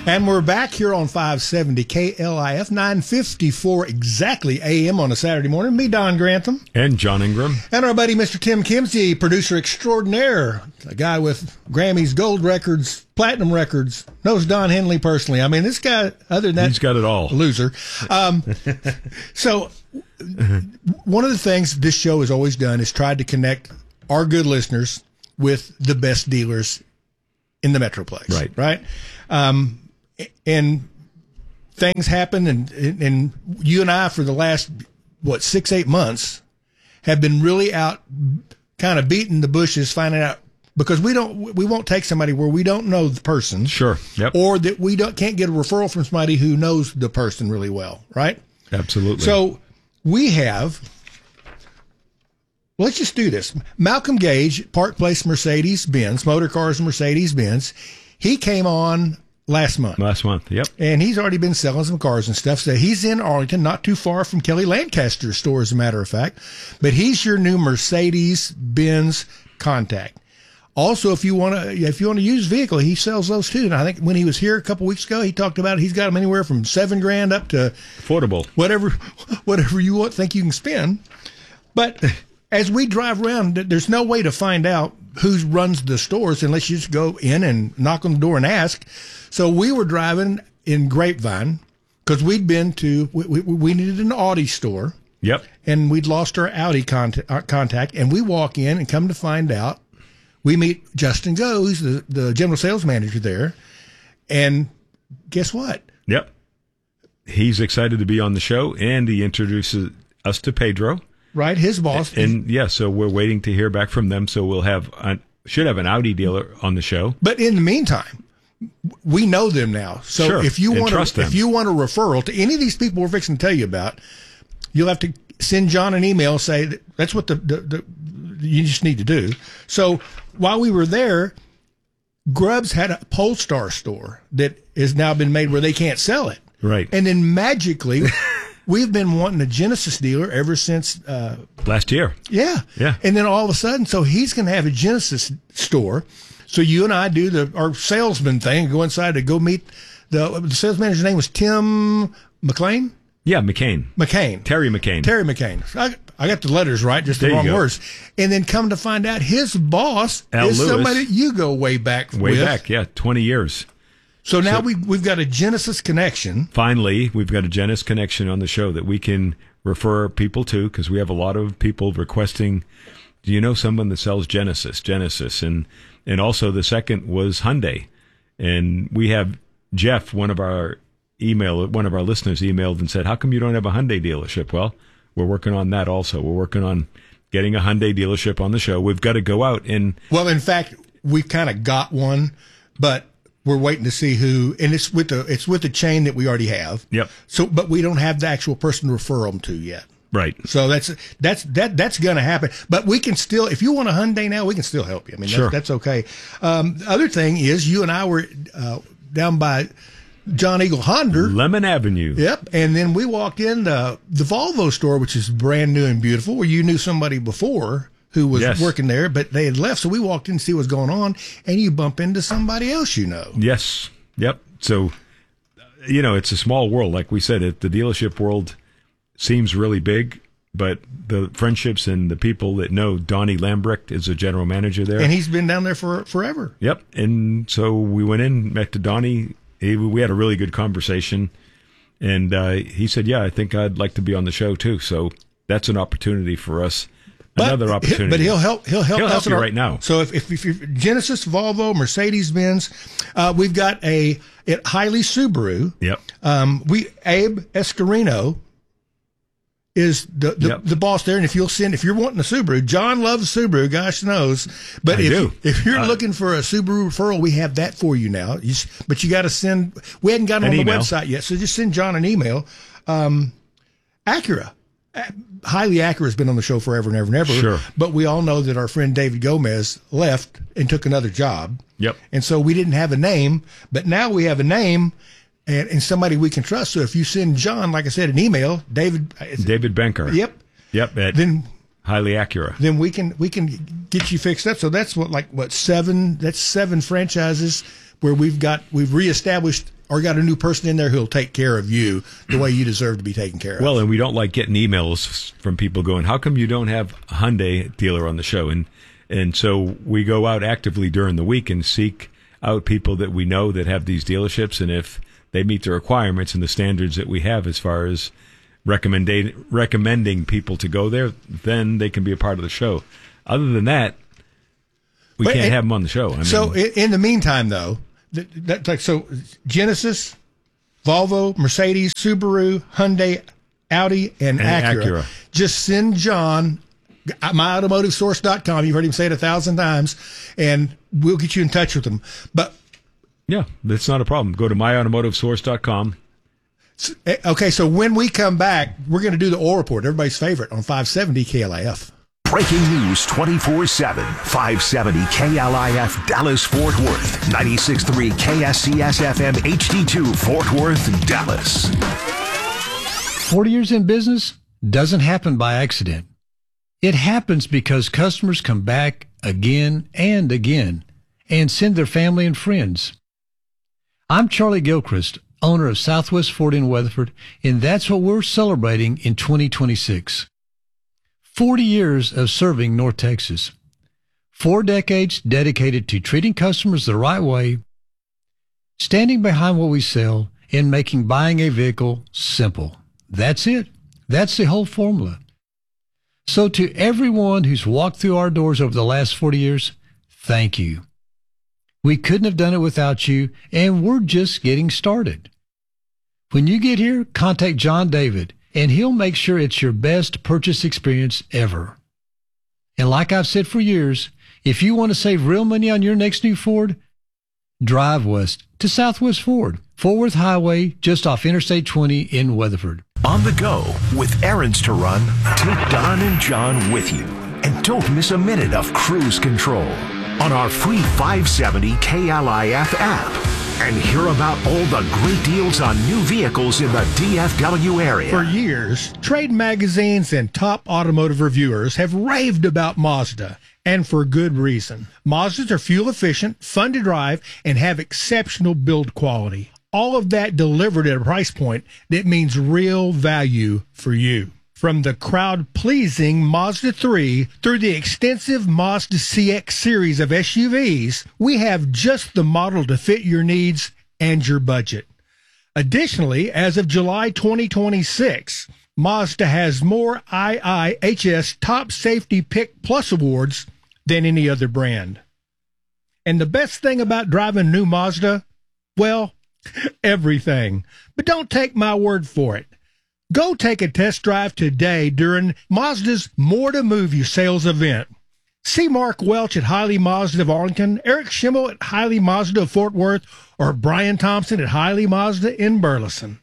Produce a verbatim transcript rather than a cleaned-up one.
And we're back here on five seventy K L I F, nine fifty-four exactly A M on a Saturday morning. Me, Don Grantham. And John Ingram. And our buddy, Mister Tim Kimsey, producer extraordinaire, a guy with Grammys, gold records, platinum records, knows Don Henley personally. I mean, this guy, other than that, he's got it all. Loser. Um, so, one of the things this show has always done is tried to connect our good listeners with the best dealers in the Metroplex. Right. Right? Um, and things happen, and, and you and I, for the last, what, six, eight months, have been really out kind of beating the bushes, finding out, because we don't, we won't take somebody where we don't know the person. Sure. Yep. Or that we don't, can't get a referral from somebody who knows the person really well, right? Absolutely. So we have, well, let's just do this. Malcolm Gage, Park Place Mercedes-Benz, Motor Cars and Mercedes-Benz, he came on last month. Last month, yep. And he's already been selling some cars and stuff. So he's in Arlington, not too far from Kelly Lancaster's store, as a matter of fact. But he's your new Mercedes-Benz contact. Also, if you want to, if you want to use vehicle, he sells those too. And I think when he was here a couple weeks ago, he talked about he's got them anywhere from seven grand up to affordable, whatever, whatever you want, think you can spend. But as we drive around, there's no way to find out who runs the stores unless you just go in and knock on the door and ask. So we were driving in Grapevine because we'd been to, we, we, we needed an Audi store. Yep. And we'd lost our Audi contact, uh, contact. And we walk in and come to find out, we meet Justin Go, who's the, the general sales manager there. And guess what? Yep. He's excited to be on the show, and he introduces us to Pedro. Right, his boss. And, and yeah, so we're waiting to hear back from them. So we'll have, a, should have an Audi dealer on the show. But in the meantime, we know them now. So sure. if you and want trust to, them. if you want a referral to any of these people we're fixing to tell you about, you'll have to send John an email. Say that that's what the, the, the you just need to do. So while we were there, Grubbs had a Polestar store that has now been made where they can't sell it. Right. And then magically, we've been wanting a Genesis dealer ever since uh, last year. Yeah. Yeah. And then all of a sudden, so he's going to have a Genesis store. So you and I do the our salesman thing, go inside to go meet the, the sales manager's name was Tim McLean? Yeah, McCain. McCain. Terry McCain. Terry McCain. I, I got the letters right, just the there wrong words. And then come to find out his boss Al is Lewis, somebody that you go way back way with. back, yeah, twenty years. So now so, we, we've got a Genesis connection. Finally, we've got a Genesis connection on the show that we can refer people to, because we have a lot of people requesting, do you know someone that sells Genesis? Genesis. And, and also the second was Hyundai. And we have Jeff, one of our email, one of our listeners emailed and said, how come you don't have a Hyundai dealership? Well, we're working on that also. We're working on getting a Hyundai dealership on the show. We've got to go out and... Well, in fact, we've kind of got one, but we're waiting to see who, and it's with the it's with the chain that we already have. Yep. So, but we don't have the actual person to refer them to yet. Right. So that's that's that that's going to happen. But we can still, if you want a Hyundai now, we can still help you. I mean, sure. that's, that's okay. Um, the other thing is, you and I were uh, down by John Eagle Honda, Lemon Avenue. Yep. And then we walked in the the Volvo store, which is brand new and beautiful, where you knew somebody before who was yes. working there, but they had left. So we walked in to see what's going on, and you bump into somebody else you know. Yes. Yep. So, you know, it's a small world. Like we said, it, the dealership world seems really big, but the friendships and the people that know Donnie Lambrecht is a general manager there. And he's been down there for forever. Yep. And so we went in, met to Donnie. He, we had a really good conversation. And uh, he said, yeah, I think I'd like to be on the show too. So that's an opportunity for us. But, Another opportunity. But he'll help. He'll help he'll us help you our, right now. So if if, if you're Genesis, Volvo, Mercedes Benz, uh, we've got a at Hiley Subaru. Yep. Um, we Abe Escarino is the the, yep. the boss there, and if you'll send if you're wanting a Subaru, John loves Subaru. Gosh knows. But I if do. if you're uh, looking for a Subaru referral, we have that for you now. You, but you got to send. We hadn't gotten on the email. website yet, so just send John an email. Um, Acura. Highly Acura has been on the show forever and ever and ever. Sure. But we all know that our friend David Gomez left and took another job. Yep. And so we didn't have a name, but now we have a name and, and somebody we can trust. So if you send John, like I said, an email, David. David Benker. Yep. Yep. At then Highly Acura. Then we can we can get you fixed up. So that's what like what seven? That's seven franchises where we've got we've reestablished or got a new person in there who'll take care of you the way you deserve to be taken care of. Well, and we don't like getting emails from people going, how come you don't have a Hyundai dealer on the show? And and so we go out actively during the week and seek out people that we know that have these dealerships, and if they meet the requirements and the standards that we have as far as recommending recommending people to go there, then they can be a part of the show. Other than that, we but, can't and, have them on the show. I mean, so in, in the meantime, though, that, that, like so, Genesis, Volvo, Mercedes, Subaru, Hyundai, Audi, and, and Acura. Acura. Just send John, my automotive source dot com. You've heard him say it a thousand times, and we'll get you in touch with them. But yeah, that's not a problem. Go to my automotive source dot com. Okay, so when we come back, we're going to do the oil report, everybody's favorite, on five seventy K L I F. Breaking news twenty-four seven, five seventy K L I F Dallas Fort Worth, ninety-six point three K S C S F M H D two Fort Worth, Dallas. forty years in business doesn't happen by accident. It happens because customers come back again and again and send their family and friends. I'm Charlie Gilchrist, owner of Southwest Ford in Weatherford, and that's what we're celebrating in twenty twenty-six. forty years of serving North Texas. Four decades dedicated to treating customers the right way, standing behind what we sell, and making buying a vehicle simple. That's it. That's the whole formula. So to everyone who's walked through our doors over the last forty years, thank you. We couldn't have done it without you, and we're just getting started. When you get here, contact John David, and he'll make sure it's your best purchase experience ever. And like I've said for years, if you want to save real money on your next new Ford, drive west to Southwest Ford, Fort Worth Highway, just off Interstate twenty in Weatherford. On the go, with errands to run, take Don and John with you. And don't miss a minute of cruise control on our free five seventy K L I F app. And hear about all the great deals on new vehicles in the D F W area. For years, trade magazines and top automotive reviewers have raved about Mazda, and for good reason. Mazdas are fuel efficient, fun to drive, and have exceptional build quality. All of that delivered at a price point that means real value for you. From the crowd-pleasing Mazda three through the extensive Mazda C X series of S U Vs, we have just the model to fit your needs and your budget. Additionally, as of July twenty twenty-six, Mazda has more I I H S Top Safety Pick Plus awards than any other brand. And the best thing about driving new Mazda? Well, everything. But don't take my word for it. Go take a test drive today during Mazda's More to Move You sales event. See Mark Welch at Hiley Mazda of Arlington, Eric Schimmel at Hiley Mazda of Fort Worth, or Brian Thompson at Hiley Mazda in Burleson.